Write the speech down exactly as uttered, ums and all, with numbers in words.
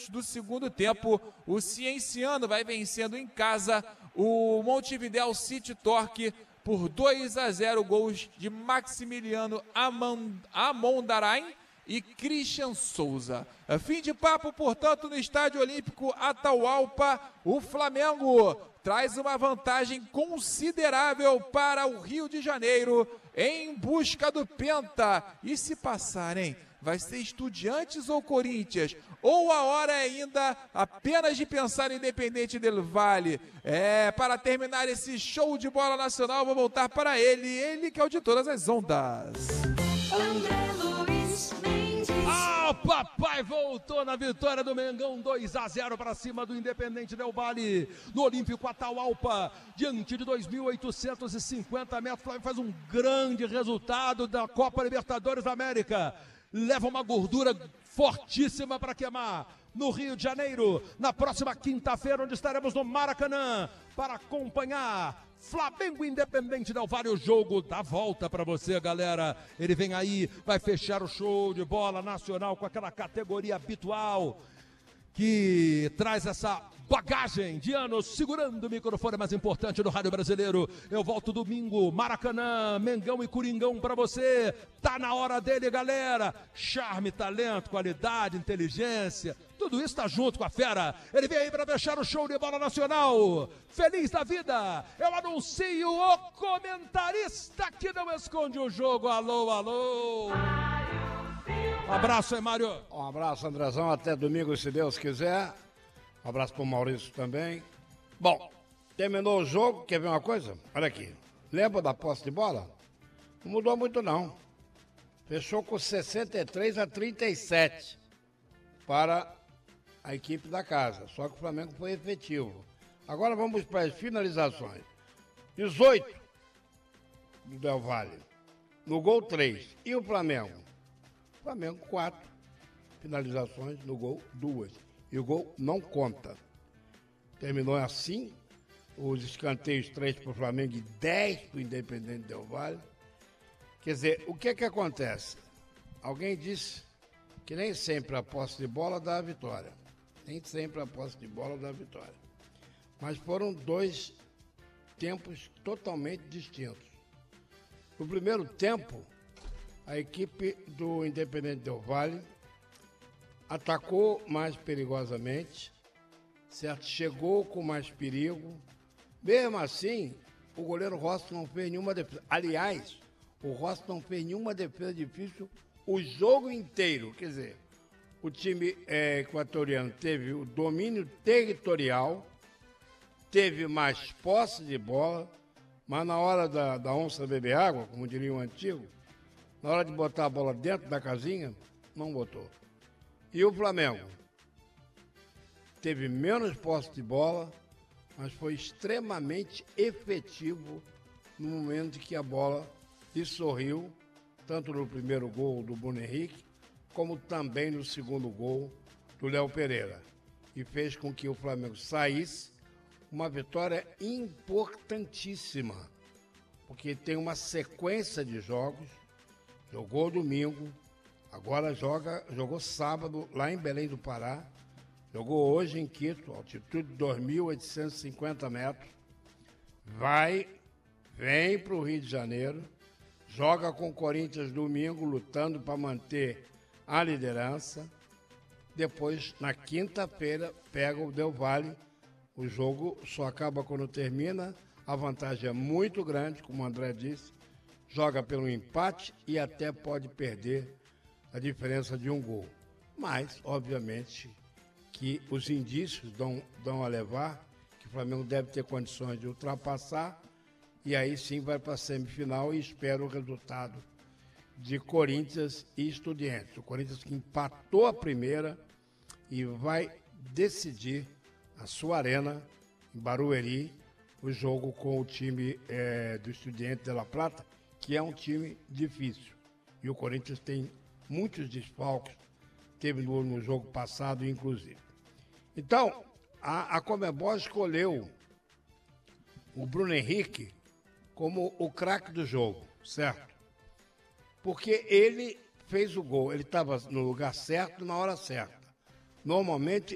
minutos do segundo tempo. O Cienciano vai vencendo em casa o Montevidéu City Torque por dois a zero, gols de Maximiliano Amondarain e Christian Souza. Fim de papo, portanto, no Estádio Olímpico Atahualpa, o Flamengo traz uma vantagem considerável para o Rio de Janeiro em busca do Penta. E se passarem, vai ser Estudiantes ou Corinthians? Ou a hora é ainda apenas de pensar em Independente del Valle? É, para terminar esse show de bola nacional, vou voltar para ele, ele que é o de todas as ondas. André Luiz Mendes. Ah, o papai voltou na vitória do Mengão, dois a zero para cima do Independente del Valle, no Olímpico Atahualpa, diante de dois mil oitocentos e cinquenta metros. O Flamengo faz um grande resultado da Copa Libertadores da América. Leva uma gordura fortíssima para queimar no Rio de Janeiro, na próxima quinta-feira, onde estaremos no Maracanã para acompanhar Flamengo Independente del Valle, o jogo da volta para você, galera. Ele vem aí, vai fechar o show de bola nacional com aquela categoria habitual que traz essa bagagem de anos segurando o microfone mais importante do rádio brasileiro. Eu volto domingo, Maracanã, Mengão e Coringão pra você. Tá na hora dele, galera. Charme, talento, qualidade, inteligência, tudo isso tá junto com a fera. Ele vem aí pra fechar o show de bola nacional. Feliz da vida, eu anuncio o comentarista que não esconde o jogo. Alô, alô. Um abraço aí, Mário. Um abraço, Andrezão. Até domingo, se Deus quiser. Um abraço pro Maurício também. Bom, terminou o jogo. Quer ver uma coisa? Olha aqui. Lembra da posse de bola? Não mudou muito, não. Fechou com sessenta e três a trinta e sete para a equipe da casa. Só que o Flamengo foi efetivo. Agora vamos para as finalizações. dezoito do Del Valle. No gol, três. E o Flamengo? Flamengo, quatro finalizações, no gol, duas. E o gol não conta. Terminou assim, os escanteios, três para o Flamengo e dez para o Independente del Valle. Quer dizer, o que é que acontece? Alguém disse que nem sempre a posse de bola dá a vitória. Nem sempre a posse de bola dá a vitória. Mas foram dois tempos totalmente distintos. No primeiro tempo, a equipe do Independente del Valle atacou mais perigosamente, certo? Chegou com mais perigo. Mesmo assim, o goleiro Rossi não fez nenhuma defesa. Aliás, o Rossi não fez nenhuma defesa difícil o jogo inteiro. Quer dizer, o time é, equatoriano teve o domínio territorial, teve mais posse de bola, mas na hora da, da onça beber água, como diria o antigo, na hora de botar a bola dentro da casinha, não botou. E o Flamengo teve menos posse de bola, mas foi extremamente efetivo no momento em que a bola lhe sorriu, tanto no primeiro gol do Bruno Henrique, como também no segundo gol do Léo Pereira. E fez com que o Flamengo saísse uma vitória importantíssima, porque tem uma sequência de jogos. Jogou domingo, agora joga, jogou sábado lá em Belém do Pará, jogou hoje em Quito, altitude de dois mil oitocentos e cinquenta metros, vai, vem para o Rio de Janeiro, joga com o Corinthians domingo, lutando para manter a liderança, depois na quinta-feira pega o Del Valle, o jogo só acaba quando termina, a vantagem é muito grande, como o André disse, joga pelo empate e até pode perder a diferença de um gol. Mas, obviamente, que os indícios dão, dão a levar que o Flamengo deve ter condições de ultrapassar e aí sim vai para a semifinal e espera o resultado de Corinthians e Estudiantes. O Corinthians que empatou a primeira e vai decidir a sua arena, em Barueri, o jogo com o time é, do Estudiantes de La Plata, que é um time difícil. E o Corinthians tem muitos desfalques, teve no, no jogo passado, inclusive. Então, a, a Conmebol escolheu o Bruno Henrique como o craque do jogo, certo? Porque ele fez o gol, ele estava no lugar certo, na hora certa. Normalmente,